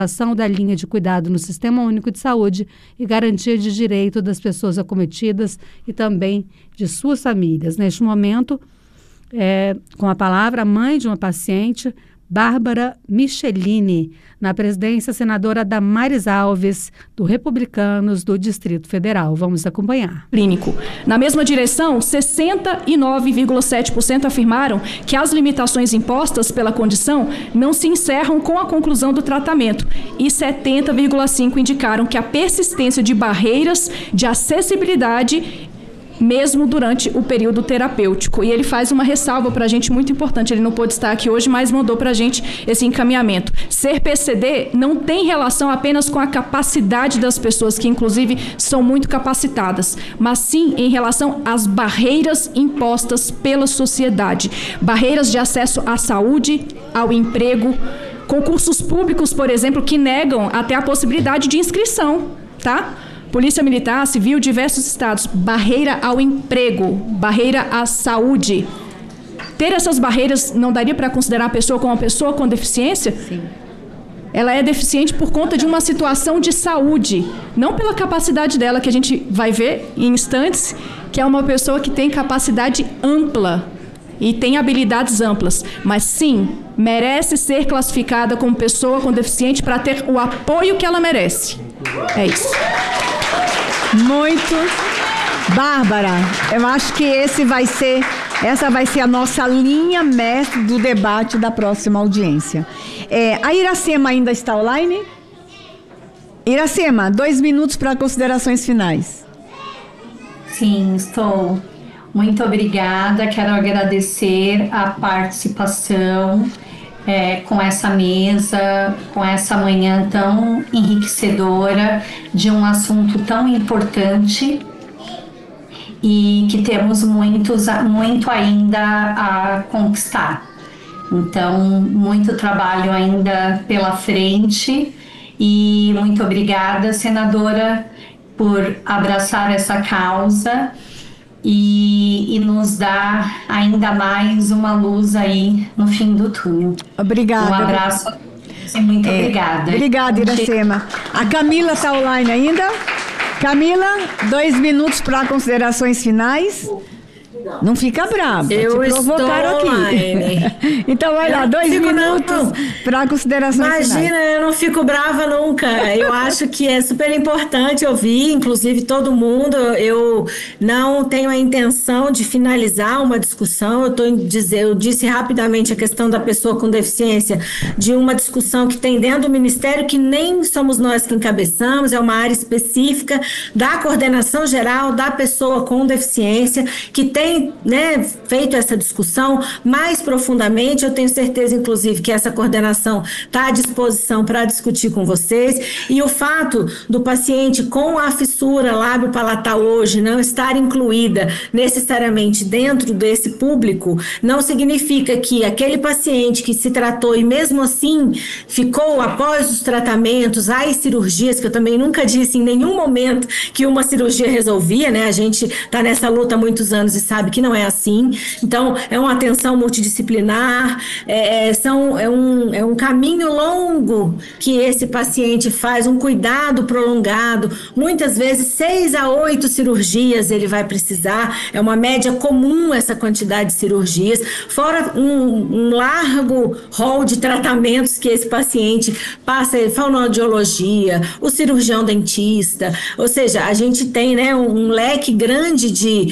ação da linha de cuidado no Sistema Único de Saúde e garantia de direito das pessoas acometidas e também de suas famílias. Neste momento, com a palavra, a mãe de uma paciente, Bárbara Michelini, na presidência, a senadora Damares Alves, do Republicanos do Distrito Federal. Vamos acompanhar. Clínico. Na mesma direção, 69,7% afirmaram que as limitações impostas pela condição não se encerram com a conclusão do tratamento e 70,5% indicaram que a persistência de barreiras de acessibilidade mesmo durante o período terapêutico. E ele faz uma ressalva para a gente muito importante. Ele não pôde estar aqui hoje, mas mandou para a gente esse encaminhamento. Ser PCD não tem relação apenas com a capacidade das pessoas, que inclusive são muito capacitadas, mas sim em relação às barreiras impostas pela sociedade. Barreiras de acesso à saúde, ao emprego, concursos públicos, por exemplo, que negam até a possibilidade de inscrição, tá? Polícia Militar, Civil, diversos estados, barreira ao emprego, barreira à saúde. Ter essas barreiras não daria para considerar a pessoa como uma pessoa com deficiência? Sim. Ela é deficiente por conta de uma situação de saúde, não pela capacidade dela, que a gente vai ver em instantes, que é uma pessoa que tem capacidade ampla e tem habilidades amplas, mas sim, merece ser classificada como pessoa com deficiente para ter o apoio que ela merece. É isso. Muito. Bárbara, eu acho que essa vai ser a nossa linha mestre do debate da próxima audiência. A Iracema ainda está online? Iracema, 2 minutos para considerações finais. Sim, estou. Muito obrigada. Quero agradecer a participação com essa mesa, com essa manhã tão enriquecedora de um assunto tão importante e que temos muito ainda a conquistar. Então, muito trabalho ainda pela frente e muito obrigada, senadora, por abraçar essa causa e nos dar ainda mais uma luz aí no fim do túnel. Obrigada. Um abraço e muito obrigada. Obrigada, Iracema. A Camila está online ainda? Camila, 2 minutos para considerações finais. Não fica brava, eu te provocaram estou aqui. online. Então vai lá, 2 minutos para considerações finais. Imagina, eu não fico brava nunca. Eu acho que é super importante ouvir, inclusive todo mundo. Eu não tenho a intenção de finalizar uma discussão. Eu disse rapidamente a questão da pessoa com deficiência, de uma discussão que tem dentro do Ministério, que nem somos nós que encabeçamos, é uma área específica da coordenação geral da pessoa com deficiência, que tem feito essa discussão mais profundamente. Eu tenho certeza, inclusive, que essa coordenação está à disposição para discutir com vocês. E o fato do paciente com a fissura lábio-palatal hoje não estar incluída necessariamente dentro desse público não significa que aquele paciente que se tratou e mesmo assim ficou após os tratamentos, as cirurgias, que eu também nunca disse em nenhum momento que uma cirurgia resolvia, né? A gente está nessa luta há muitos anos e sabe que não é assim. Então, é uma atenção multidisciplinar, é um caminho longo que esse paciente faz, um cuidado prolongado, muitas vezes 6 a 8 cirurgias ele vai precisar, é uma média comum essa quantidade de cirurgias, fora um largo rol de tratamentos que esse paciente passa, fonoaudiologia, o cirurgião dentista, ou seja, a gente tem, né, um leque grande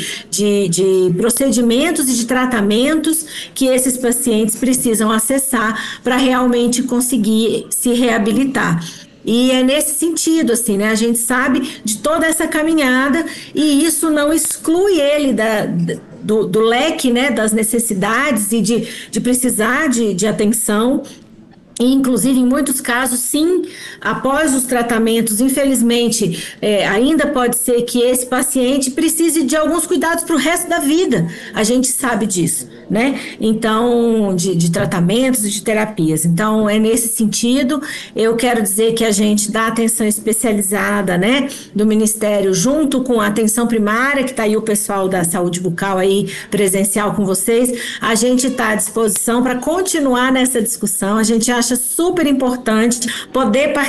de procedimentos e de tratamentos que esses pacientes precisam acessar para realmente conseguir se reabilitar. E é nesse sentido, assim, né? A gente sabe de toda essa caminhada e isso não exclui ele do leque, né, das necessidades e de precisar de atenção. E, inclusive, em muitos casos, sim, após os tratamentos, infelizmente, ainda pode ser que esse paciente precise de alguns cuidados para o resto da vida. A gente sabe disso, né? Então, de tratamentos e de terapias. Então, é nesse sentido, eu quero dizer que a gente dá atenção especializada, né, do Ministério, junto com a atenção primária, que está aí o pessoal da saúde bucal aí presencial com vocês. A gente está à disposição para continuar nessa discussão. A gente acha acha super importante poder